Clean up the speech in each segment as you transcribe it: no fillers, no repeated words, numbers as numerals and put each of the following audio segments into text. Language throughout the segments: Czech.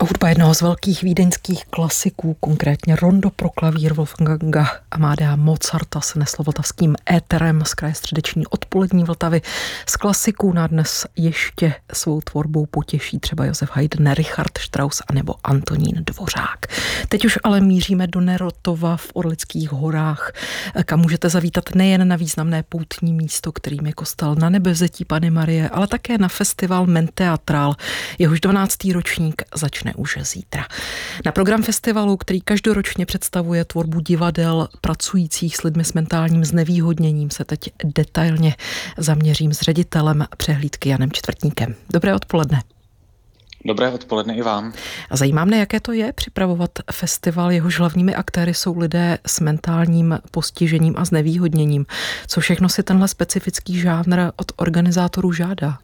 Hudba jednoho z velkých vídeňských klasiků, konkrétně Rondo pro klavír Wolfganga Amadea Mozarta se neslo vltavským éterem z kraje středeční odpolední Vltavy. Z klasiků na dnes ještě svou tvorbou potěší třeba Josef Haydn, Richard Strauss a nebo Antonín Dvořák. Teď už ale míříme do Nerotova v Orlických horách, kam můžete zavítat nejen na významné poutní místo, kterým je kostel Nanebevzetí Panny Marie, ale také na festival Menteatral. Jehož 12. ročník začne už zítra. Na program festivalu, který každoročně představuje tvorbu divadel pracujících s lidmi s mentálním znevýhodněním, se teď detailně zaměřím s ředitelem přehlídky Janem Čtvrtníkem. Dobré odpoledne. Dobré odpoledne i vám. A zajímá mě, jaké to je připravovat festival, jehož hlavními aktéry jsou lidé s mentálním postižením a znevýhodněním. Co všechno si tenhle specifický žánr od organizátorů žádá?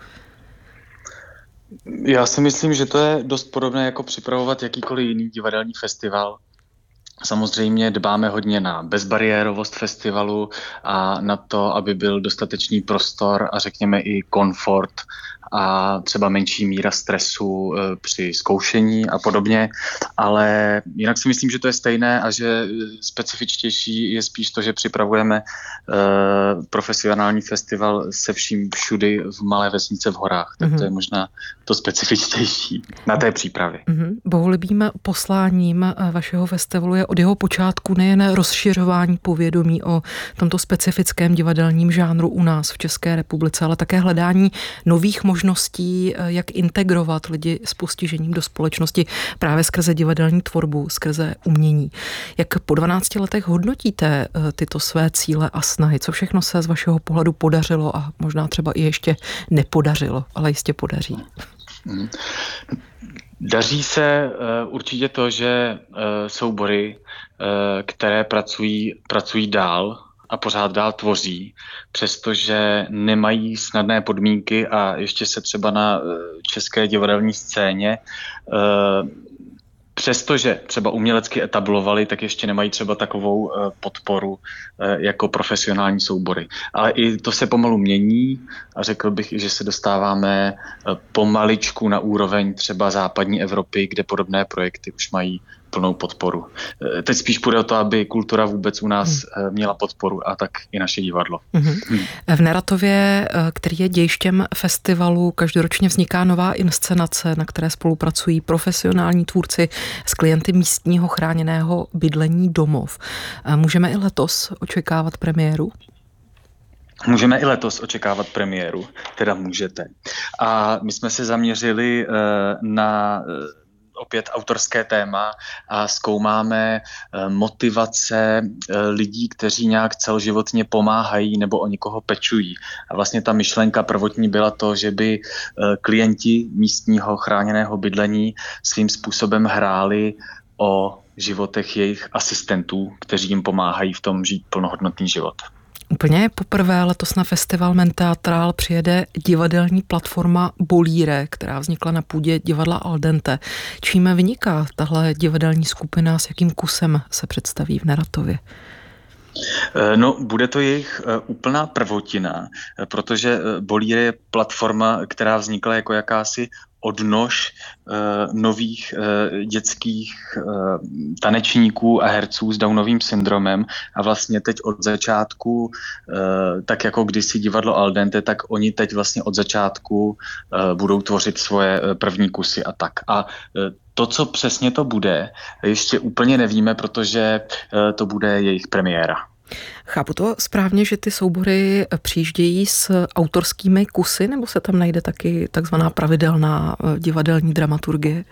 Já si myslím, že to je dost podobné jako připravovat jakýkoliv jiný divadelní festival. Samozřejmě dbáme hodně na bezbariérovost festivalu a na to, aby byl dostatečný prostor a řekněme i komfort a třeba menší míra stresu při zkoušení a podobně, ale jinak si myslím, že to je stejné a že specifičtější je spíš to, že připravujeme profesionální festival se vším všudy v malé vesnice v horách, tak to je možná to specifičtější na té přípravě. Bohulibým posláním vašeho festivalu je od jeho počátku nejen rozšiřování povědomí o tomto specifickém divadelním žánru u nás v České republice, ale také hledání nových možností, jak integrovat lidi s postižením do společnosti právě skrze divadelní tvorbu, skrze umění. Jak po 12 letech hodnotíte tyto své cíle a snahy? Co všechno se z vašeho pohledu podařilo a možná třeba i ještě nepodařilo, ale jistě podaří? Daří se určitě to, že soubory, které pracují dál a pořád dál tvoří, přestože nemají snadné podmínky a ještě se třeba na české divadelní scéně přestože třeba umělecky etablovali, tak ještě nemají třeba takovou podporu jako profesionální soubory. Ale i to se pomalu mění a řekl bych, že se dostáváme pomaličku na úroveň třeba západní Evropy, kde podobné projekty už mají plnou podporu. Teď spíš půjde o to, aby kultura vůbec u nás měla podporu a tak i naše divadlo. V Neratově, který je dějištěm festivalu, každoročně vzniká nová inscenace, na které spolupracují profesionální tvůrci s klienty místního chráněného bydlení Domov. Můžeme i letos očekávat premiéru? Můžeme i letos očekávat premiéru, teda můžete. A my jsme se zaměřili na opět autorské téma a zkoumáme motivace lidí, kteří nějak celoživotně pomáhají nebo o někoho pečují. A vlastně ta myšlenka prvotní byla to, že by klienti místního chráněného bydlení svým způsobem hráli o životech jejich asistentů, kteří jim pomáhají v tom žít plnohodnotný život. Úplně poprvé letos na festival Menteatral přijede divadelní platforma Bolíre, která vznikla na půdě divadla Al dente. Čím vyniká tahle divadelní skupina, s jakým kusem se představí v Neratově? No, bude to jejich úplná prvotina, protože Bolíre je platforma, která vznikla jako jakási odnož nových dětských tanečníků a herců s Downovým syndromem a vlastně teď od začátku, tak jako kdysi divadlo Al dente, tak oni teď vlastně od začátku budou tvořit svoje první kusy a tak. A to, co přesně to bude, ještě úplně nevíme, protože to bude jejich premiéra. Chápu to správně, že ty soubory přijíždějí s autorskými kusy, nebo se tam najde taky takzvaná pravidelná divadelní dramaturgie?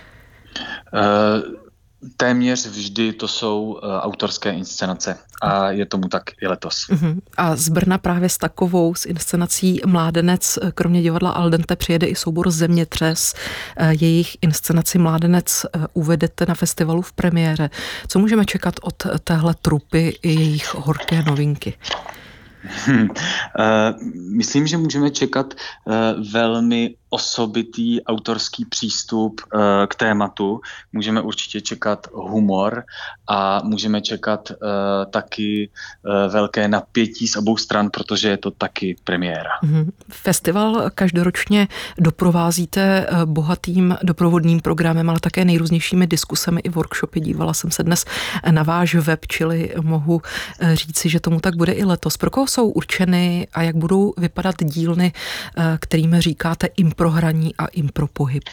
Téměř vždy to jsou autorské inscenace a je tomu tak i letos. A z Brna právě s takovou s inscenací Mládenec, kromě divadla Al dente, přijede i soubor Zemětřes. Jejich inscenaci Mládenec uvedete na festivalu v premiéře. Co můžeme čekat od téhle trupy i jejich horké novinky? Myslím, že můžeme čekat velmi osobitý autorský přístup k tématu. Můžeme určitě čekat humor a můžeme čekat taky velké napětí z obou stran, protože je to taky premiéra. Festival každoročně doprovázíte bohatým doprovodným programem, ale také nejrůznějšími diskusemi i workshopy. Dívala jsem se dnes na váš web, čili mohu říci, že tomu tak bude i letos. Pro koho jsou určeny a jak budou vypadat dílny, kterým říkáte improhraní a impropohyb?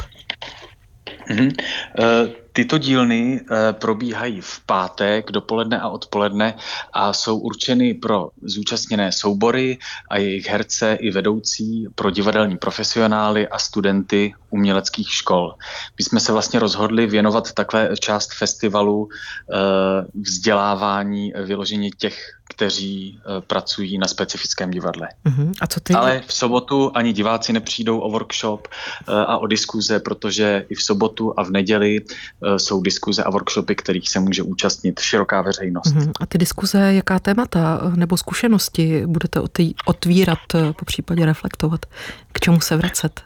Tyto dílny probíhají v pátek dopoledne a odpoledne a jsou určeny pro zúčastněné soubory a jejich herce i vedoucí, pro divadelní profesionály a studenty uměleckých škol. My jsme se vlastně rozhodli věnovat takhle část festivalu vzdělávání vyloženě těch, kteří pracují na specifickém divadle. A co ty? Ale v sobotu ani diváci nepřijdou o workshop a o diskuze, protože i v sobotu a v neděli jsou diskuze a workshopy, kterých se může účastnit široká veřejnost. A ty diskuze, jaká témata nebo zkušenosti budete otvírat, popřípadě reflektovat? K čemu se vracet?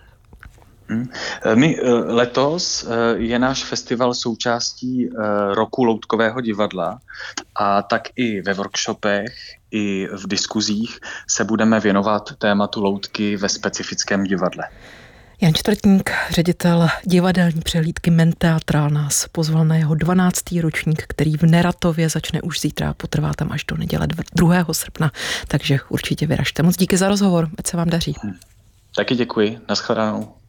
Letos je náš festival součástí roku loutkového divadla a tak i ve workshopech, i v diskuzích se budeme věnovat tématu loutky ve specifickém divadle. Jan Čtvrtník, ředitel divadelní přehlídky Menteatrál, nás pozval na jeho 12. ročník, který v Neratově začne už zítra a potrvá tam až do neděle 2. srpna, takže určitě vyražte. Moc díky za rozhovor, ať se vám daří. Taky děkuji, nashledanou.